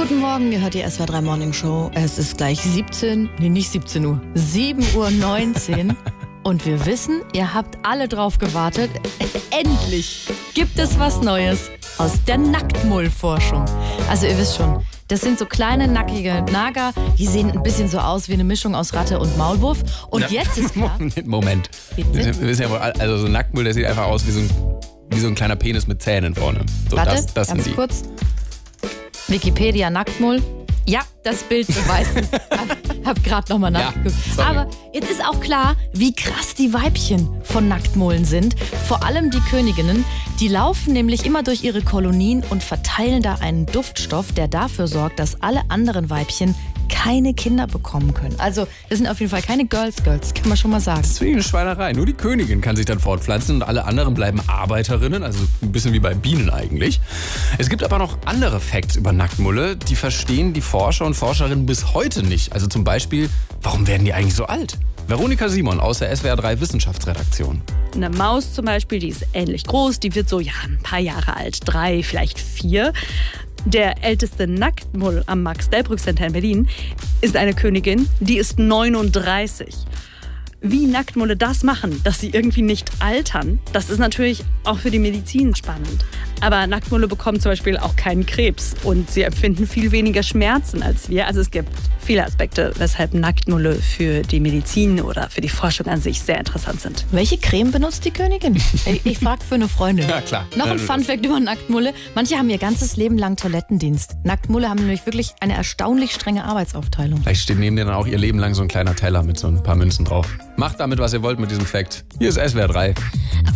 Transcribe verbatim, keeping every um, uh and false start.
Guten Morgen, ihr hört die S W R drei Morning Show. Es ist gleich siebzehn, nee nicht siebzehn Uhr, sieben Uhr neunzehn. Und wir wissen, ihr habt alle drauf gewartet. Endlich gibt es was Neues aus der Nacktmull-Forschung. Also ihr wisst schon, das sind so kleine, nackige Nager, die sehen ein bisschen so aus wie eine Mischung aus Ratte und Maulwurf. Und ja, jetzt ist klar... Moment, wir wissen ja wohl, also so Nacktmull, der sieht einfach aus wie so ein, wie so ein kleiner Penis mit Zähnen vorne. So, Warte, das, das ganz sind die. kurz. Wikipedia Nacktmull. Ja, das Bild beweist es. Hab, hab gerade nochmal nachgeguckt. Ja, Aber jetzt ist auch klar, wie krass die Weibchen von Nacktmullen sind. Vor allem die Königinnen. Die laufen nämlich immer durch ihre Kolonien und verteilen da einen Duftstoff, der dafür sorgt, dass alle anderen Weibchen keine Kinder bekommen können. Also das sind auf jeden Fall keine Girls Girls, kann man schon mal sagen. Das ist wie eine Schweinerei. Nur die Königin kann sich dann fortpflanzen und alle anderen bleiben Arbeiterinnen, also ein bisschen wie bei Bienen eigentlich. Es gibt aber noch andere Facts über Nacktmulle, die verstehen die Forscher und Forscherinnen bis heute nicht. Also zum Beispiel, warum werden die eigentlich so alt? Veronika Simon aus der S W R drei Wissenschaftsredaktion. Eine Maus zum Beispiel, die ist ähnlich groß, die wird so ja, ein paar Jahre alt, drei, vielleicht vier. Der älteste Nacktmull am Max-Delbrück-Center in Berlin ist eine Königin, die ist neununddreißig. Wie Nacktmulle das machen, dass sie irgendwie nicht altern, das ist natürlich auch für die Medizin spannend. Aber Nacktmulle bekommen zum Beispiel auch keinen Krebs und sie empfinden viel weniger Schmerzen als wir. Also es gibt viele Aspekte, weshalb Nacktmulle für die Medizin oder für die Forschung an sich sehr interessant sind. Welche Creme benutzt die Königin? Ich, ich frage für eine Freundin. Ja, klar. Noch ein Funfact über Nacktmulle. Manche haben ihr ganzes Leben lang Toilettendienst. Nacktmulle haben nämlich wirklich eine erstaunlich strenge Arbeitsaufteilung. Vielleicht steht neben dir dann auch ihr Leben lang so ein kleiner Teller mit so ein paar Münzen drauf. Macht damit, was ihr wollt mit diesem Fact. Hier ist S W R drei.